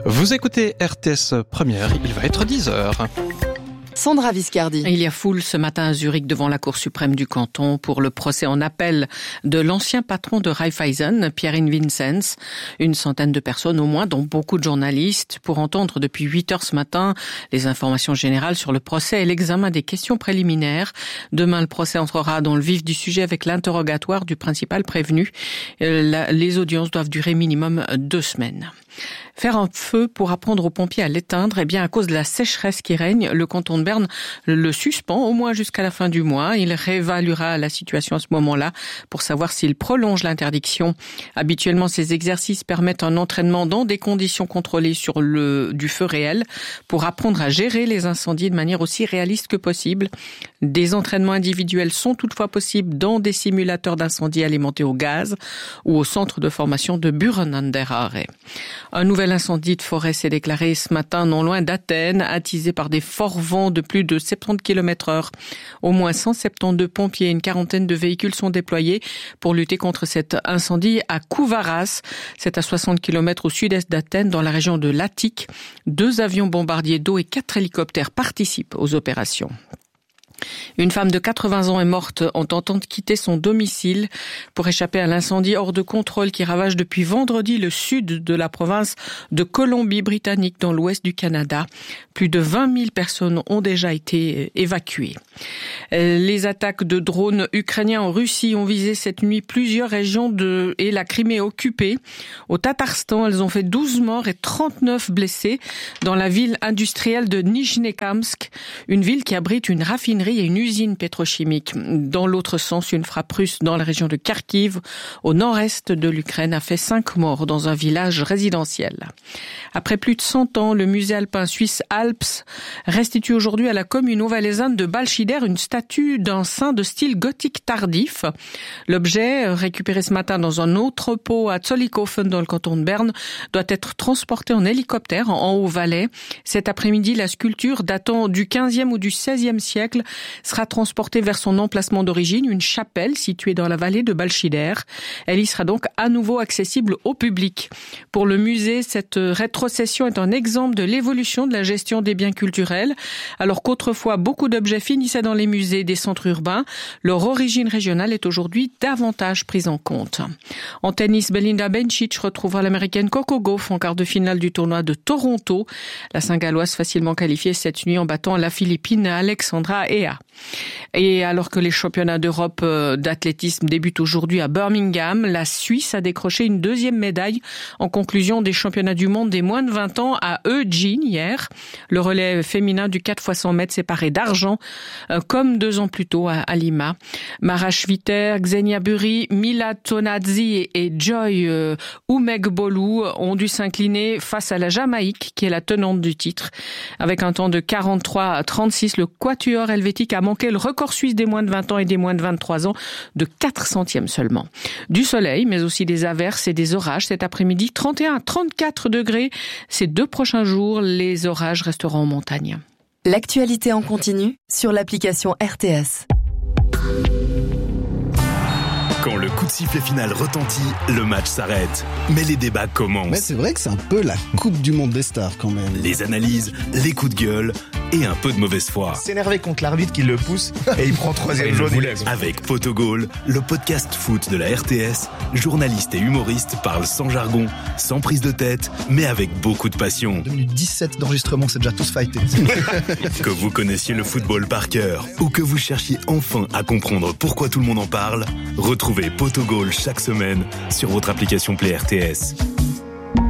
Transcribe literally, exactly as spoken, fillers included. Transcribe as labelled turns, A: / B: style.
A: Vous écoutez R T S Première, il va être dix heures.
B: Sandra Viscardi.
C: Il y a foule ce matin à Zurich devant la Cour suprême du canton pour le procès en appel de l'ancien patron de Raiffeisen, Pierre-Yves Vincenz. Une centaine de personnes au moins, dont beaucoup de journalistes, pour entendre depuis huit heures ce matin les informations générales sur le procès et l'examen des questions préliminaires. Demain, le procès entrera dans le vif du sujet avec l'interrogatoire du principal prévenu. Les audiences doivent durer minimum deux semaines. Faire un feu pour apprendre aux pompiers à l'éteindre, eh bien, à cause de la sécheresse qui règne, le canton de Berne le suspend au moins jusqu'à la fin du mois. Il réévaluera la situation à ce moment-là pour savoir s'il prolonge l'interdiction. Habituellement, ces exercices permettent un entraînement dans des conditions contrôlées sur le, du feu réel pour apprendre à gérer les incendies de manière aussi réaliste que possible. Des entraînements individuels sont toutefois possibles dans des simulateurs d'incendie alimentés au gaz ou au centre de formation de Buren an der Aare. Un nouvel incendie de forêt s'est déclaré ce matin non loin d'Athènes, attisé par des forts vents de plus de soixante-dix kilomètres heure. Au moins cent soixante-douze pompiers et une quarantaine de véhicules sont déployés pour lutter contre cet incendie à Kouvaras. C'est à soixante kilomètres au sud-est d'Athènes, dans la région de l'Attique. Deux avions bombardiers d'eau et quatre hélicoptères participent aux opérations. Une femme de quatre-vingts ans est morte en tentant de quitter son domicile pour échapper à l'incendie hors de contrôle qui ravage depuis vendredi le sud de la province de Colombie-Britannique dans l'ouest du Canada. Plus de vingt mille personnes ont déjà été évacuées. Les attaques de drones ukrainiens en Russie ont visé cette nuit plusieurs régions de, et la Crimée occupée. Au Tatarstan, elles ont fait douze morts et trente-neuf blessés dans la ville industrielle de Nijnekamsk, une ville qui abrite une raffinerie et une usine pétrochimique. Dans l'autre sens, une frappe russe dans la région de Kharkiv, au nord-est de l'Ukraine, a fait cinq morts dans un village résidentiel. Après plus de cent ans, le musée alpin suisse Alps restitue aujourd'hui à la commune valaisanne de Balchider une statue d'un saint de style gothique tardif. L'objet, récupéré ce matin dans un entrepôt à Zollikofen dans le canton de Berne, doit être transporté en hélicoptère en Haut-Valais. Cet après-midi, la sculpture datant du quinzième ou du seizième siècle sera transportée vers son emplacement d'origine, une chapelle située dans la vallée de Balchider. Elle y sera donc à nouveau accessible au public. Pour le musée, cette rétrocession est un exemple de l'évolution de la gestion des biens culturels. Alors qu'autrefois, beaucoup d'objets finissaient dans les musées des centres urbains, leur origine régionale est aujourd'hui davantage prise en compte. En tennis, Belinda Bencic retrouvera l'américaine Coco Gauff en quart de finale du tournoi de Toronto. La Saint-Galloise facilement qualifiée cette nuit en battant la Philippine Alexandra Ea. Et alors que les championnats d'Europe d'athlétisme débutent aujourd'hui à Birmingham, la Suisse a décroché une deuxième médaille en conclusion des championnats du monde des moins de vingt ans à Eugene hier. Le relais féminin du quatre fois cent mètres s'est paré d'argent, comme deux ans plus tôt à Lima. Mara Schwitter, Xenia Buri, Mila Tonazzi et Joy Umegbolu ont dû s'incliner face à la Jamaïque, qui est la tenante du titre. Avec un temps de quarante-trois à trente-six, le quatuor helvétique a manqué le record suisse des moins de vingt ans et des moins de vingt-trois ans de quatre centièmes seulement. Du soleil, mais aussi des averses et des orages cet après-midi, trente et un à trente-quatre degrés. Ces deux prochains jours, les orages resteront en montagne.
B: L'actualité en continu sur l'application R T S.
D: Quand le coup de sifflet final retentit, le match s'arrête. Mais les débats commencent.
E: Mais c'est vrai que c'est un peu la Coupe du Monde des stars quand même.
D: Les analyses, les coups de gueule et un peu de mauvaise foi.
F: S'énerver contre l'arbitre qui le pousse et il prend troisième jaune.
D: Avec Potogol, le podcast foot de la R T S, journalistes et humoristes parlent sans jargon, sans prise de tête, mais avec beaucoup de passion.
E: deux minutes dix-sept d'enregistrement, c'est déjà tous fighté.
D: Que vous connaissiez le football par cœur ou que vous cherchiez enfin à comprendre pourquoi tout le monde en parle, retrouvez Potogol chaque semaine sur votre application Play R T S.